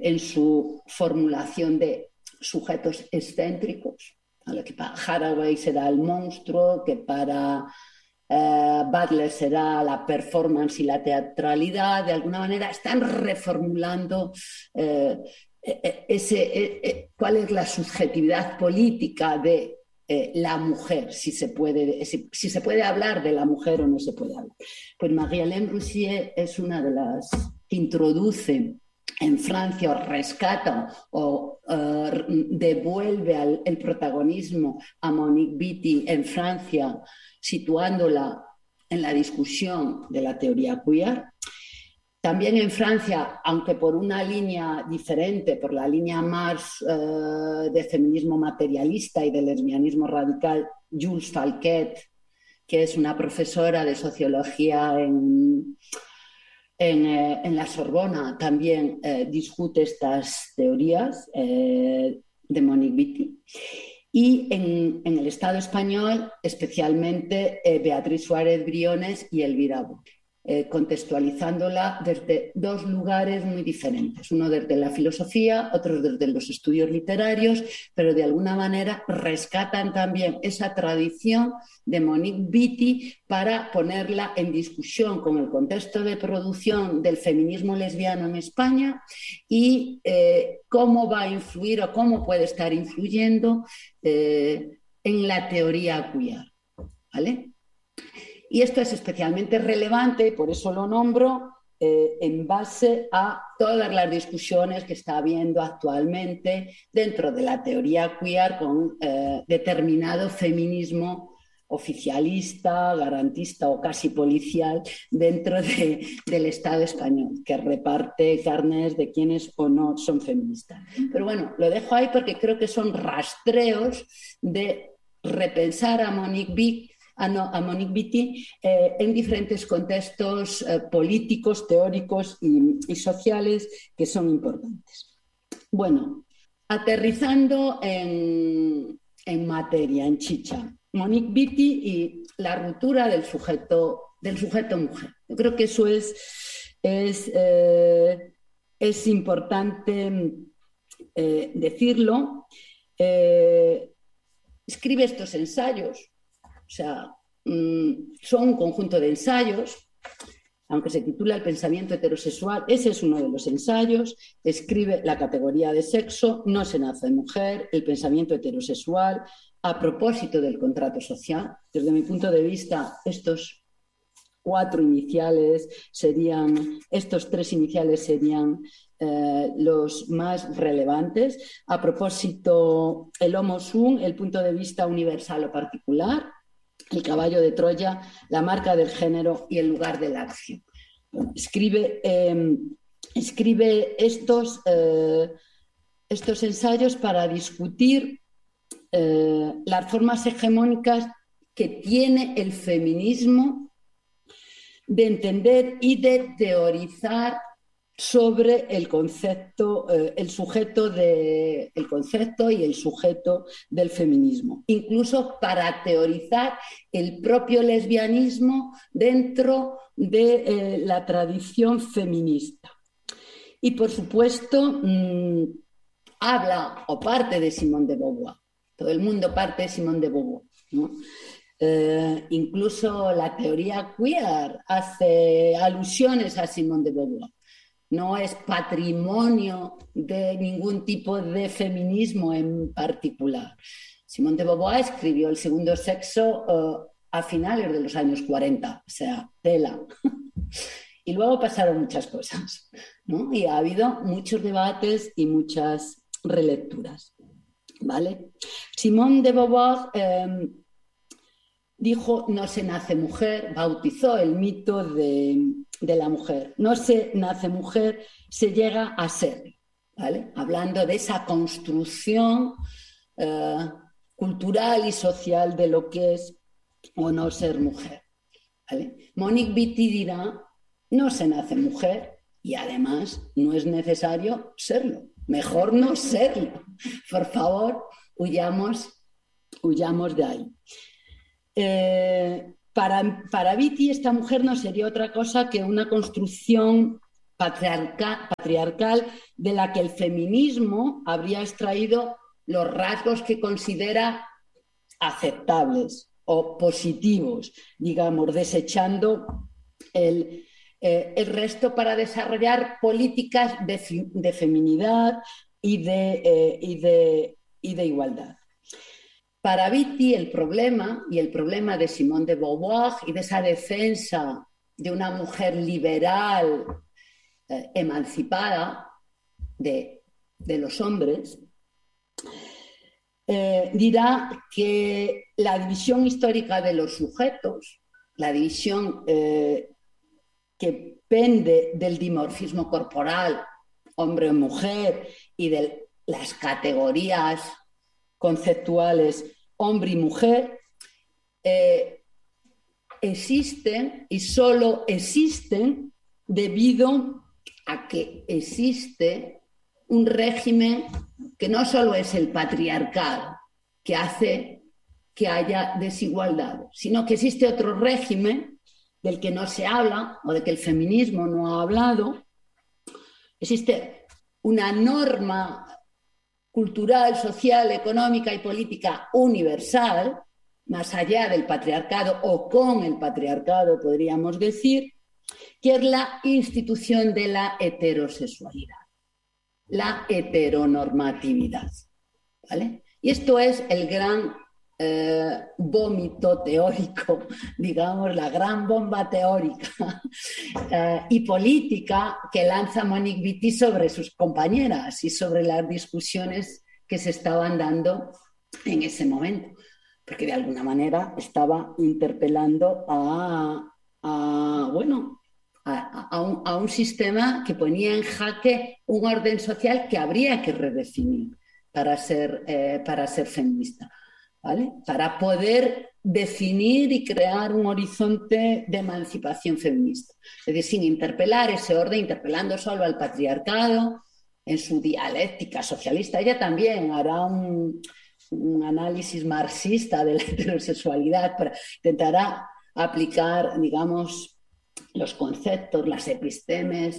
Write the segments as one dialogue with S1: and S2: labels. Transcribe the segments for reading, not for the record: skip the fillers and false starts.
S1: en su formulación de sujetos excéntricos, ¿vale? Que para Haraway será el monstruo, que para Butler será la performance y la teatralidad. De alguna manera están reformulando cuál es la subjetividad política de la mujer, si se puede hablar de la mujer o no se puede hablar. Pues Marie-Hélène Roussier es una de las que introduce en Francia, o rescata o devuelve el protagonismo a Monique Beatty en Francia, situándola en la discusión de la teoría queer. También en Francia, aunque por una línea diferente, por la línea más de feminismo materialista y de lesbianismo radical, Jules Falquet, que es una profesora de sociología en la Sorbona, también discute estas teorías de Monique Beatty. Y en el Estado español, especialmente Beatriz Suárez Briones y Elvira Boque, contextualizándola desde dos lugares muy diferentes, uno desde la filosofía, otro desde los estudios literarios, pero de alguna manera rescatan también esa tradición de Monique Beatty para ponerla en discusión con el contexto de producción del feminismo lesbiano en España y cómo va a influir o cómo puede estar influyendo en la teoría queer, ¿vale? Y esto es especialmente relevante, por eso lo nombro, en base a todas las discusiones que está habiendo actualmente dentro de la teoría queer con determinado feminismo oficialista, garantista o casi policial dentro del Estado español, que reparte carnes de quienes o no son feministas. Pero bueno, lo dejo ahí porque creo que son rastreos de repensar a Monique Beatty en diferentes contextos políticos, teóricos y sociales que son importantes. Bueno, aterrizando en materia, en chicha, Monique Beatty y la ruptura del sujeto mujer. Yo creo que eso es importante decirlo. Escribe estos ensayos. O sea, son un conjunto de ensayos, aunque se titula El pensamiento heterosexual, ese es uno de los ensayos, escribe la categoría de sexo, no se nace mujer, el pensamiento heterosexual, a propósito del contrato social. Desde mi punto de vista, estos tres iniciales serían los más relevantes. A propósito, el homo sum, el punto de vista universal o particular, el caballo de Troya, la marca del género y el lugar de la acción. Bueno, escribe estos ensayos para discutir las formas hegemónicas que tiene el feminismo de entender y de teorizar sobre el concepto y el sujeto del feminismo, incluso para teorizar el propio lesbianismo dentro de la tradición feminista. Y por supuesto, habla o parte de Simone de Beauvoir. Todo el mundo parte de Simone de Beauvoir, ¿no? Incluso la teoría queer hace alusiones a Simone de Beauvoir. No es patrimonio de ningún tipo de feminismo en particular. Simone de Beauvoir escribió El segundo sexo a finales de los años 40, o sea, tela. Y luego pasaron muchas cosas, ¿no? Y ha habido muchos debates y muchas relecturas, ¿vale? Simone de Beauvoir dijo: no se nace mujer, bautizó el mito de la mujer. No se nace mujer, se llega a ser, ¿vale? Hablando de esa construcción cultural y social de lo que es o no ser mujer, ¿vale? Monique Beatty dirá: no se nace mujer y además no es necesario serlo. Mejor no serlo. Por favor, huyamos de ahí. Para Beatty, esta mujer no sería otra cosa que una construcción patriarcal de la que el feminismo habría extraído los rasgos que considera aceptables o positivos, digamos, desechando el resto para desarrollar políticas de feminidad y de igualdad. Para Vitti el problema de Simone de Beauvoir y de esa defensa de una mujer liberal, emancipada de los hombres, dirá que la división histórica de los sujetos, la división que pende del dimorfismo corporal, hombre o mujer, y de las categorías conceptuales hombre y mujer, existen y solo existen debido a que existe un régimen que no solo es el patriarcado, que hace que haya desigualdad, sino que existe otro régimen del que no se habla o de que el feminismo no ha hablado. Existe una norma cultural, social, económica y política universal, más allá del patriarcado o con el patriarcado, podríamos decir, que es la institución de la heterosexualidad, la heteronormatividad, ¿vale? Y esto es el gran vómito teórico, digamos, la gran bomba teórica y política que lanza Monique Wittig sobre sus compañeras y sobre las discusiones que se estaban dando en ese momento, porque de alguna manera estaba interpelando a un sistema que ponía en jaque un orden social que habría que redefinir para ser feminista, ¿vale? Para poder definir y crear un horizonte de emancipación feminista. Es decir, sin interpelar ese orden, interpelando solo al patriarcado en su dialéctica socialista. Ella también hará un análisis marxista de la heterosexualidad, pero intentará aplicar, digamos, los conceptos, las epistemes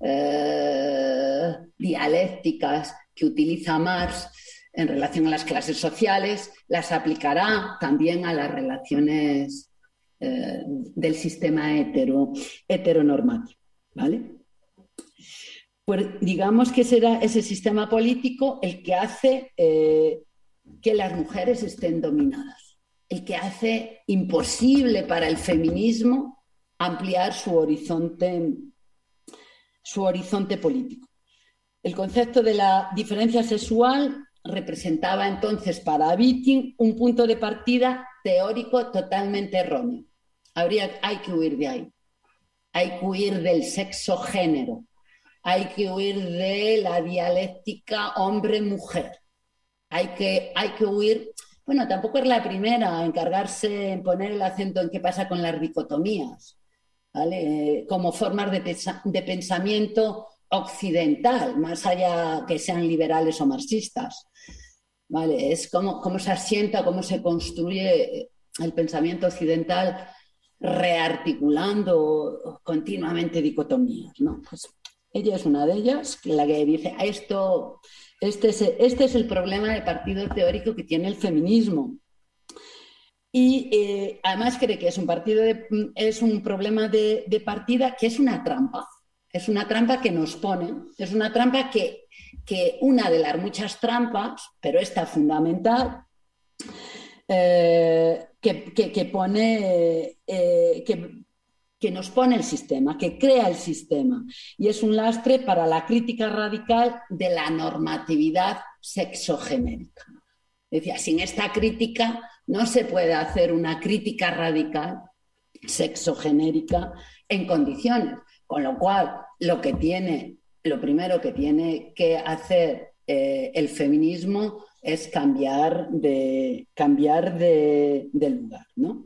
S1: dialécticas que utiliza Marx en relación a las clases sociales, las aplicará también a las relaciones del sistema heteronormativo, ¿vale? Pues digamos que será ese sistema político el que hace que las mujeres estén dominadas, el que hace imposible para el feminismo ampliar su horizonte político. El concepto de la diferencia sexual representaba entonces para Wittig un punto de partida teórico totalmente erróneo. Hay que huir de ahí. Hay que huir del sexo-género. Hay que huir de la dialéctica hombre-mujer. Hay que huir. Bueno, tampoco es la primera en encargarse, en poner el acento en qué pasa con las dicotomías, ¿vale? Como formas de pensamiento occidental, más allá que sean liberales o marxistas. ¿Vale? Es cómo se asienta, cómo se construye el pensamiento occidental rearticulando continuamente dicotomías, ¿no? Pues ella es una de ellas, la que dice, este es el problema de partido teórico que tiene el feminismo. Y además cree que es un problema de partida que es una trampa. Es una trampa que nos pone, es una trampa que una de las muchas trampas, pero esta fundamental, que nos pone el sistema, que crea el sistema. Y es un lastre para la crítica radical de la normatividad sexogenérica. Decía, sin esta crítica no se puede hacer una crítica radical sexogenérica en condiciones. Con lo cual, lo primero que tiene que hacer el feminismo es cambiar de lugar, ¿no?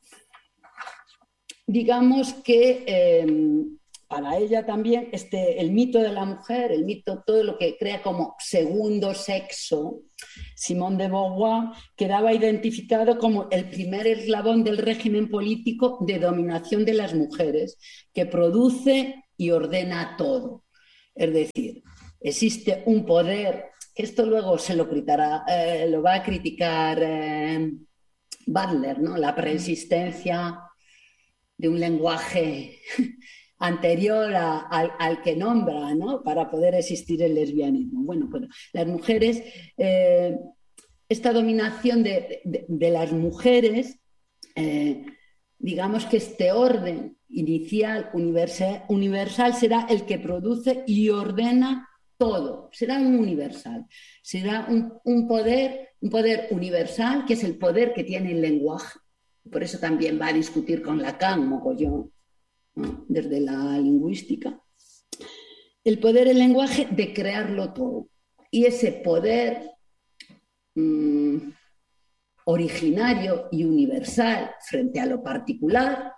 S1: Digamos que para ella también el mito de la mujer, el mito, todo lo que crea como segundo sexo, Simone de Beauvoir quedaba identificado como el primer eslabón del régimen político de dominación de las mujeres, que produce y ordena todo. Es decir, existe un poder, que esto luego se lo criticará, lo va a criticar Butler, ¿no? La preexistencia de un lenguaje anterior al que nombra, ¿no? Para poder existir el lesbianismo. Bueno, pues las mujeres, esta dominación de las mujeres, digamos que este orden inicial, universal, será el que produce y ordena todo, será un universal, será un poder universal, que es el poder que tiene el lenguaje. Por eso también va a discutir con Lacan, mogollón, ¿no? Desde la lingüística. El poder del lenguaje de crearlo todo. Y ese poder originario y universal frente a lo particular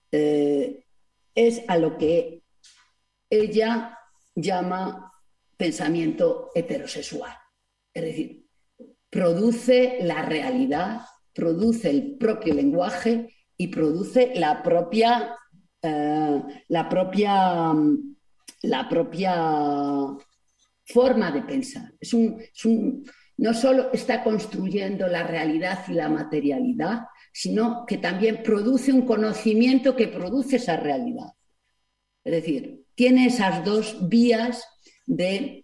S1: es a lo que ella llama pensamiento heterosexual. Es decir, produce la realidad, produce el propio lenguaje y produce la propia forma de pensar. No solo está construyendo la realidad y la materialidad, sino que también produce un conocimiento que produce esa realidad. Es decir, tiene esas dos vías de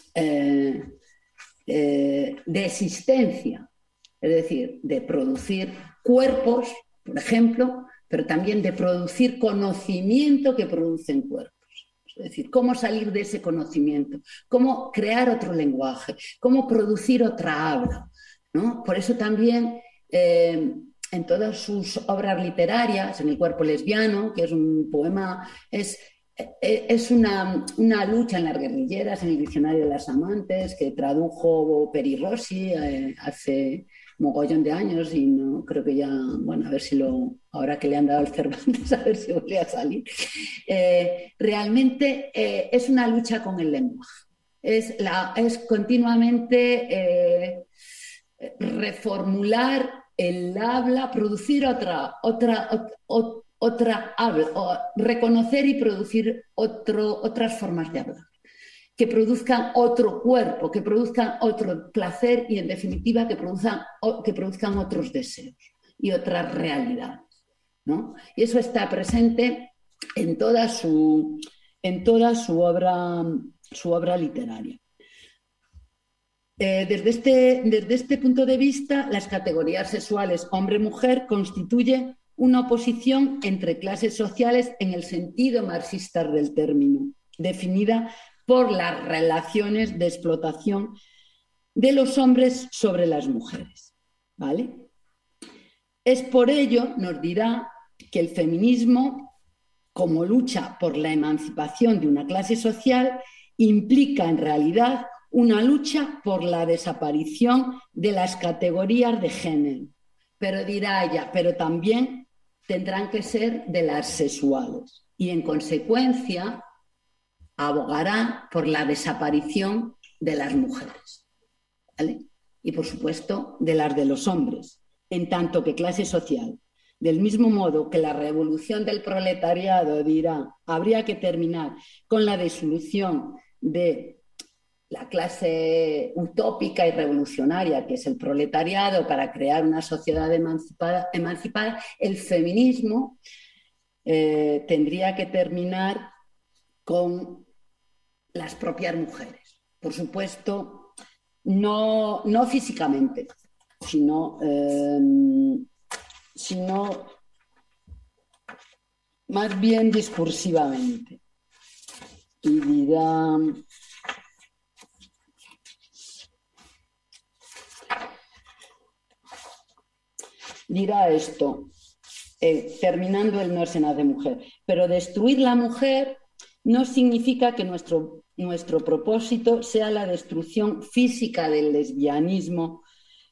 S1: existencia, es decir, de producir cuerpos, por ejemplo, pero también de producir conocimiento que producen cuerpos. Es decir, cómo salir de ese conocimiento, cómo crear otro lenguaje, cómo producir otra habla, ¿no? Por eso también en todas sus obras literarias, en El cuerpo lesbiano, que es un poema, es una lucha en las guerrilleras, en el diccionario de las amantes, que tradujo Peri Rossi hace mogollón de años y no creo que ya, bueno, a ver si ahora que le han dado el Cervantes, a ver si vuelve a salir. Realmente es una lucha con el lenguaje. Es continuamente reformular el habla, producir otra habla, reconocer y producir otras formas de hablar, que produzcan otro cuerpo, que produzcan otro placer y, en definitiva, que produzcan otros deseos y otras realidades, ¿no? Y eso está presente en toda su obra literaria. Desde este punto de vista, las categorías sexuales hombre-mujer constituyen una oposición entre clases sociales en el sentido marxista del término, definida por las relaciones de explotación de los hombres sobre las mujeres, ¿vale? Es por ello, nos dirá, que el feminismo, como lucha por la emancipación de una clase social, implica en realidad una lucha por la desaparición de las categorías de género. Pero dirá ella, pero también tendrán que ser de las sexuales. Y en consecuencia abogará por la desaparición de las mujeres, ¿vale? Y por supuesto de las de los hombres, en tanto que clase social. Del mismo modo que la revolución del proletariado dirá, habría que terminar con la disolución de la clase utópica y revolucionaria que es el proletariado para crear una sociedad emancipada, el feminismo tendría que terminar con las propias mujeres. Por supuesto, no físicamente, sino más bien discursivamente. Y dirá esto, terminando el No se nace mujer, pero destruir la mujer no significa que nuestro propósito sea la destrucción física del lesbianismo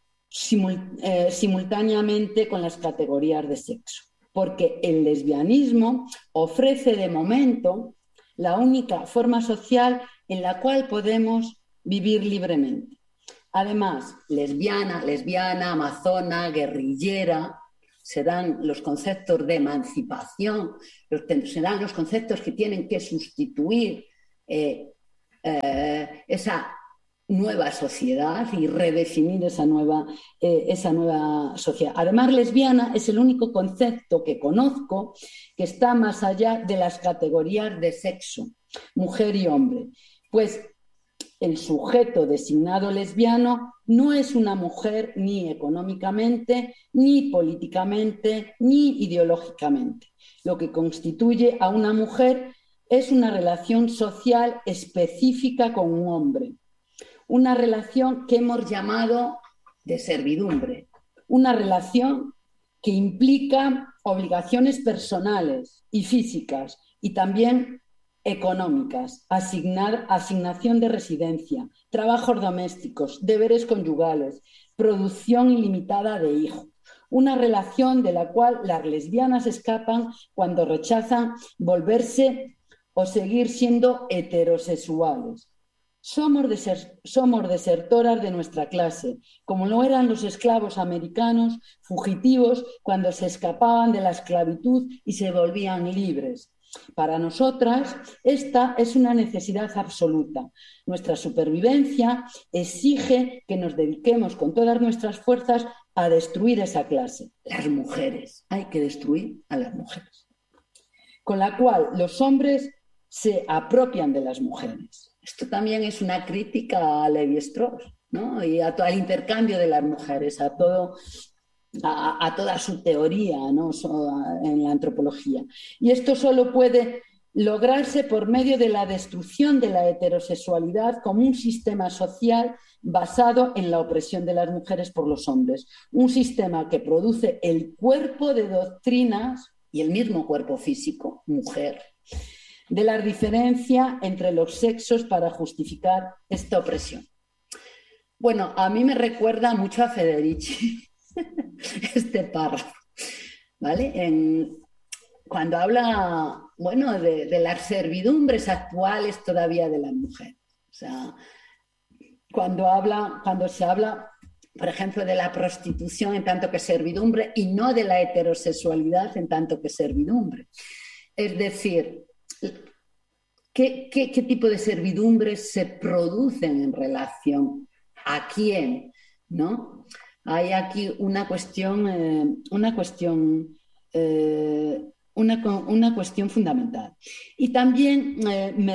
S1: simultáneamente con las categorías de sexo, porque el lesbianismo ofrece de momento la única forma social en la cual podemos vivir libremente. Además, lesbiana, amazona, guerrillera, serán los conceptos de emancipación, serán los conceptos que tienen que sustituir esa nueva sociedad y redefinir esa nueva sociedad. Además, lesbiana es el único concepto que conozco que está más allá de las categorías de sexo, mujer y hombre, pues el sujeto designado lesbiano no es una mujer ni económicamente, ni políticamente, ni ideológicamente. Lo que constituye a una mujer es una relación social específica con un hombre, una relación que hemos llamado de servidumbre, una relación que implica obligaciones personales y físicas y también económicas, asignación de residencia, trabajos domésticos, deberes conyugales, producción ilimitada de hijos. Una relación de la cual las lesbianas escapan cuando rechazan volverse o seguir siendo heterosexuales. Somos desertoras de nuestra clase, como lo eran los esclavos americanos fugitivos cuando se escapaban de la esclavitud y se volvían libres. Para nosotras, esta es una necesidad absoluta. Nuestra supervivencia exige que nos dediquemos con todas nuestras fuerzas a destruir esa clase. Las mujeres, hay que destruir a las mujeres. Con la cual los hombres se apropian de las mujeres. Esto también es una crítica a Levi-Strauss, ¿no? Y al intercambio de las mujeres, a toda su teoría, ¿no? En la antropología. Y esto solo puede lograrse por medio de la destrucción de la heterosexualidad como un sistema social basado en la opresión de las mujeres por los hombres. Un sistema que produce el cuerpo de doctrinas y el mismo cuerpo físico, mujer, de la diferencia entre los sexos para justificar esta opresión. Bueno, a mí me recuerda mucho a Federici este párrafo, ¿vale? Cuando habla, bueno, de las servidumbres actuales todavía de la mujer. O sea, cuando se habla, por ejemplo, de la prostitución en tanto que servidumbre y no de la heterosexualidad en tanto que servidumbre. Es decir, ¿qué tipo de servidumbres se producen en relación a quién? ¿No? Hay aquí una cuestión fundamental. Y también me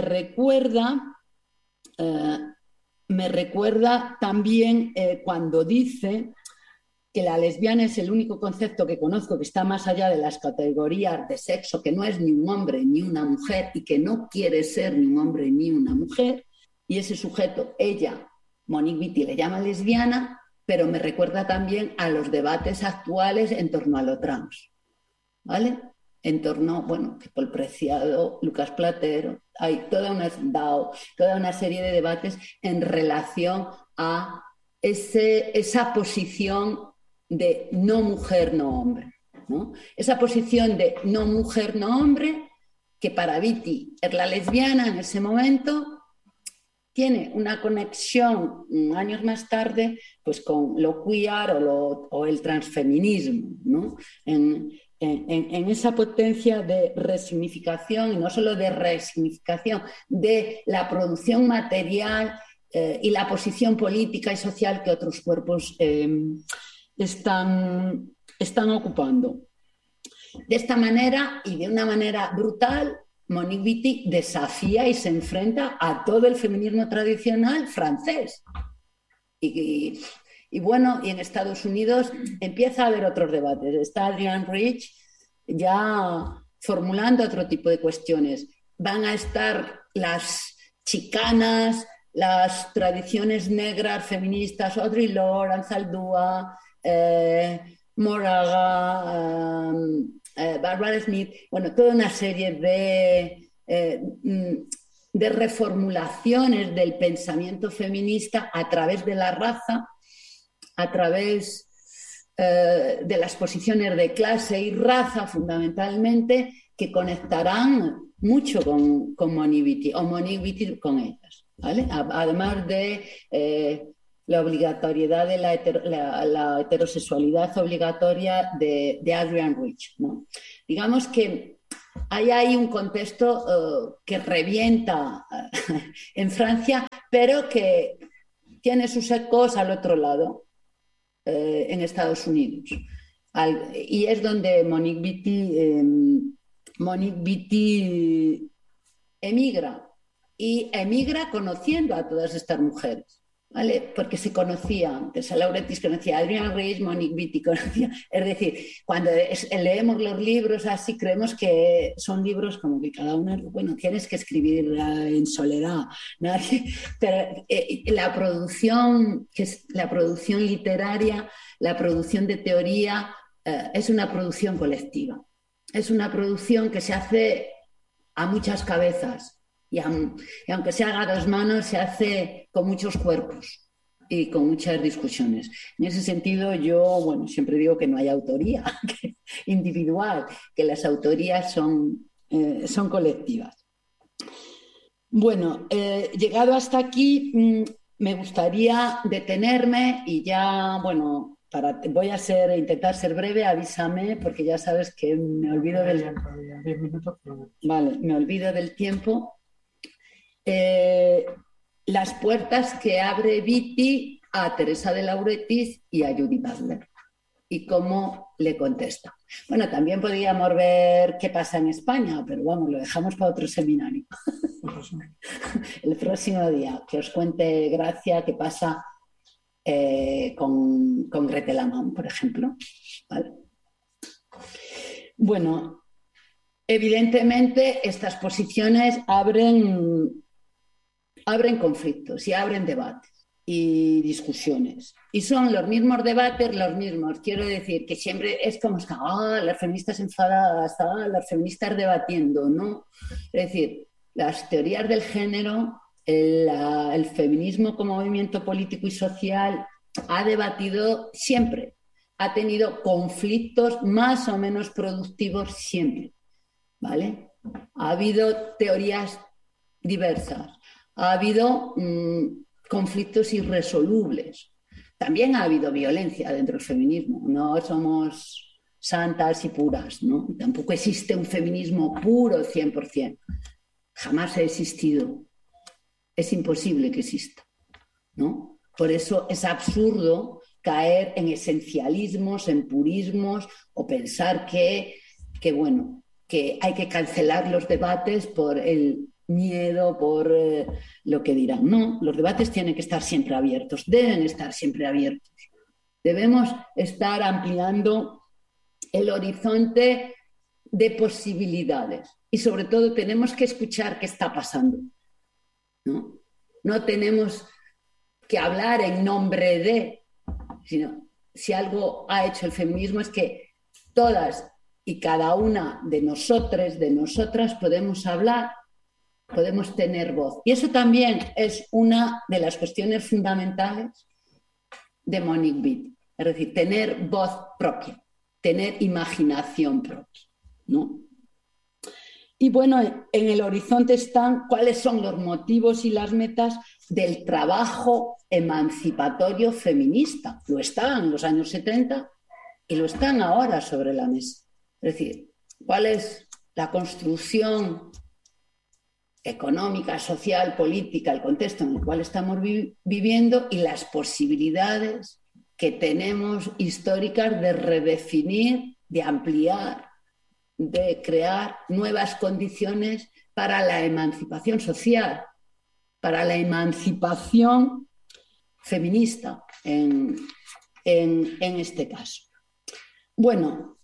S1: recuerda también cuando dice que la lesbiana es el único concepto que conozco que está más allá de las categorías de sexo, que no es ni un hombre ni una mujer y que no quiere ser ni un hombre ni una mujer. Y ese sujeto, ella, Monique Wittig, le llama lesbiana, pero me recuerda también a los debates actuales en torno a lo trans, ¿vale? En torno, bueno, que Paul Preciado, Lucas Platero, hay toda una serie de debates en relación a esa posición de no mujer, no hombre, ¿no? Esa posición de no mujer, no hombre, que para Wittig es la lesbiana en ese momento, tiene una conexión años más tarde pues con lo queer o el transfeminismo, ¿no? En esa potencia de resignificación, y no solo de resignificación, de la producción material y la posición política y social que otros cuerpos están ocupando. De esta manera y de una manera brutal, Monique Wittig desafía y se enfrenta a todo el feminismo tradicional francés. Y bueno, y en Estados Unidos empieza a haber otros debates. Está Adrienne Rich ya formulando otro tipo de cuestiones. Van a estar las chicanas, las tradiciones negras feministas, Audre Lorde, Anzaldúa, Moraga, Barbara Smith, bueno, toda una serie de reformulaciones del pensamiento feminista a través de la raza, a través de las posiciones de clase y raza fundamentalmente, que conectarán mucho con Monique Wittig o Monique Wittig con ellas, ¿vale? Además de la obligatoriedad de la heterosexualidad obligatoria de Adrienne Rich, ¿no? Digamos que hay ahí un contexto que revienta en Francia, pero que tiene sus ecos al otro lado, en Estados Unidos. Y es donde Monique Beatty emigra, y emigra conociendo a todas estas mujeres. ¿Vale? Porque se conocían, Tessa Lauretis conocía a Adrienne Rich, Monique Beatty conocía, es decir, cuando leemos los libros así, creemos que son libros como que cada uno, bueno, tienes que escribir en soledad, nadie, pero la producción literaria, la producción de teoría, es una producción colectiva, es una producción que se hace a muchas cabezas, y aunque se haga a dos manos, se hace con muchos cuerpos y con muchas discusiones. En ese sentido, yo, bueno, siempre digo que no hay autoría individual, que las autorías son colectivas. Bueno, llegado hasta aquí, me gustaría detenerme y ya, bueno, voy a intentar ser breve, avísame, porque ya sabes que me olvido del... 10 minutos. Vale, me olvido del tiempo. Las puertas que abre Beatty a Teresa de Lauretis y a Judith Butler, y cómo le contesta. Bueno, también podríamos ver qué pasa en España, pero vamos, lo dejamos para otro seminario. El próximo día, que os cuente Gracia qué pasa con Gretel Amann, por ejemplo. ¿Vale? Bueno, evidentemente estas posiciones abren conflictos y abren debates y discusiones. Y son los mismos debates, los mismos. Quiero decir que siempre es como las feministas enfadadas, las feministas debatiendo, ¿no? Es decir, las teorías del género, el feminismo como movimiento político y social ha debatido siempre, ha tenido conflictos más o menos productivos siempre, ¿vale? Ha habido teorías diversas, ha habido conflictos irresolubles. También ha habido violencia dentro del feminismo. No somos santas y puras, ¿no? Tampoco existe un feminismo puro 100%. Jamás ha existido. Es imposible que exista, ¿no? Por eso es absurdo caer en esencialismos, en purismos, o pensar que hay que cancelar los debates por el miedo, por lo que dirán. No, los debates tienen que estar siempre abiertos, deben estar siempre abiertos. Debemos estar ampliando el horizonte de posibilidades, y sobre todo tenemos que escuchar qué está pasando, ¿no? No tenemos que hablar en nombre de, sino si algo ha hecho el feminismo es que todas y cada una de nosotros, de nosotras, podemos hablar, podemos tener voz. Y eso también es una de las cuestiones fundamentales de Monique Beatty. Es decir, tener voz propia, tener imaginación propia, ¿no? Y bueno, en el horizonte están cuáles son los motivos y las metas del trabajo emancipatorio feminista. Lo estaban en los años 70 y lo están ahora sobre la mesa. Es decir, cuál es la construcción económica, social, política, el contexto en el cual estamos viviendo, y las posibilidades que tenemos históricas de redefinir, de ampliar, de crear nuevas condiciones para la emancipación social, para la emancipación feminista en este caso. Bueno,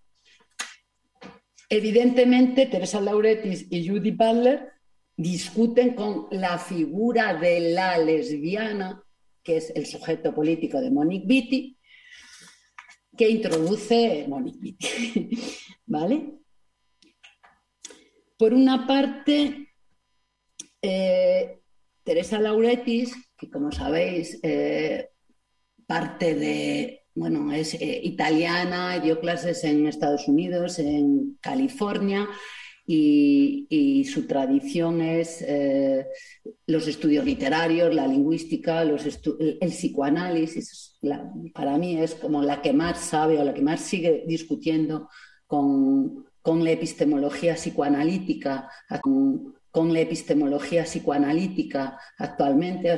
S1: evidentemente Teresa Lauretis y Judith Butler discuten con la figura de la lesbiana, que es el sujeto político de Monique Beatty, que introduce Monique Beatty, ¿vale? Por una parte, Teresa Lauretis, que como sabéis, parte de, bueno, es italiana, dio clases en Estados Unidos, en California, y su tradición es los estudios literarios, la lingüística, el psicoanálisis. Para mí es como la que más sabe o la que más sigue discutiendo con la epistemología psicoanalítica, con la epistemología psicoanalítica actualmente.